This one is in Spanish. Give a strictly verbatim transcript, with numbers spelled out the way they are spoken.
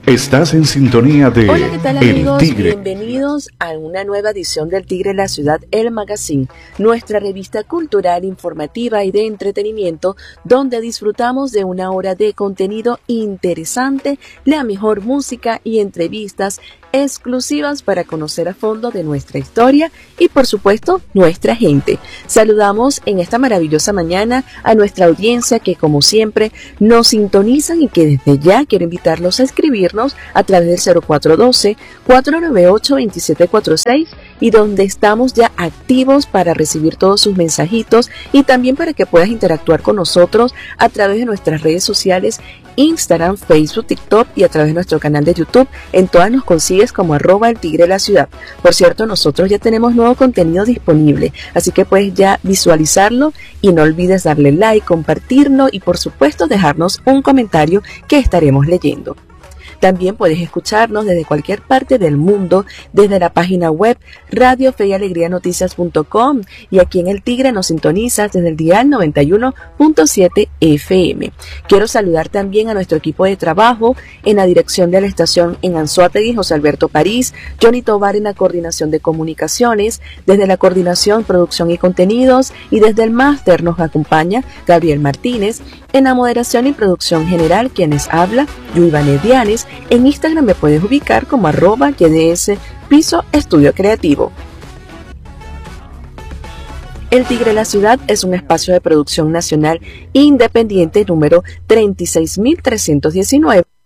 Estás en sintonía de Hola, ¿qué tal, El amigos? Tigre. Bienvenidos a una nueva edición del Tigre de la Ciudad, El Magazine, nuestra revista cultural, informativa y de entretenimiento, donde disfrutamos de una hora de contenido interesante, la mejor música y entrevistas exclusivas para conocer a fondo de nuestra historia y, por supuesto, nuestra gente. Saludamos en esta maravillosa mañana a nuestra audiencia que, como siempre, nos sintonizan y que desde ya quiero invitarlos a escribirnos a través del cero cuatro uno dos, cuatro nueve ocho, dos siete cuatro seis y donde estamos ya activos para recibir todos sus mensajitos y también para que puedas interactuar con nosotros a través de nuestras redes sociales, Instagram, Facebook, TikTok y a través de nuestro canal de YouTube. En todas nos consigues como arroba el Tigre de la Ciudad. Por cierto, nosotros ya tenemos nuevo contenido disponible, así que puedes ya visualizarlo y no olvides darle like, compartirlo y por supuesto dejarnos un comentario que estaremos leyendo. También puedes escucharnos desde cualquier parte del mundo, desde la página web radio fe y alegría noticias punto com y aquí en El Tigre nos sintonizas desde el dial noventa y uno punto siete F M. Quiero saludar también a nuestro equipo de trabajo en la dirección de la estación en Anzoátegui, José Alberto París, Johnny Tovar en la coordinación de comunicaciones, desde la coordinación, producción y contenidos y desde el máster nos acompaña Gabriel Martínez, en la moderación y producción general quienes habla, Yuiva Nedianes. En Instagram me puedes ubicar como arroba Y D S Piso Estudio Creativo. El Tigre de la Ciudad es un espacio de producción nacional independiente número treinta y seis mil trescientos diecinueve.